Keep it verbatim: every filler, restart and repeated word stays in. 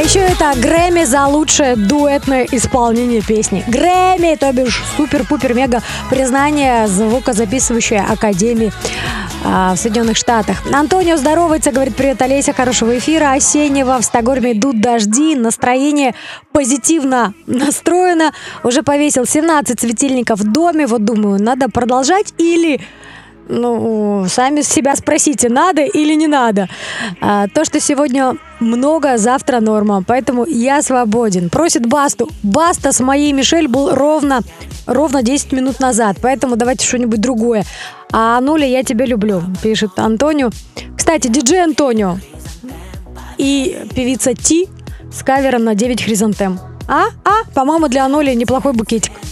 еще это Грэмми за лучшее дуэтное исполнение песни. Грэмми, то бишь супер-пупер-мега признание звукозаписывающей академии а, в Соединенных Штатах. Антонио здоровается, говорит: привет, Олеся, хорошего эфира осеннего. В Стокгольме идут дожди, настроение позитивно настроено. Уже повесил семнадцать светильников в доме. Вот думаю, надо продолжать или... Ну, сами себя спросите, надо или не надо. А, то, что сегодня много, завтра норма, поэтому я свободен. Просит Басту. Баста с моей Мишель был ровно, ровно десять минут назад, поэтому давайте что-нибудь другое. А Нуля, я тебя люблю, пишет Антонио. Кстати, диджей Антонио и певица Ти с кавером на девять хризантем. А? А? По-моему, для Анули неплохой букетик.